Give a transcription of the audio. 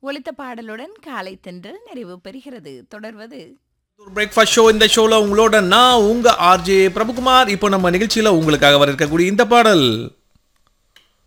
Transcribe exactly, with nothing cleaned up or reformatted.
ஒலித்த பாடலுடன் காலை தென்றல் நிறைவு பெறுகிறது. தொடர்வது பிரேக்ஃபாஸ்ட் ஷோ. இந்த ஷோல உங்களோட நான் உங்க ஆர்ஜே பிரபுகுமார். இப்போ நம்ம நிகழ்ச்சியில உங்களுக்காக வர இருக்கக்கூடிய இந்த பாடல்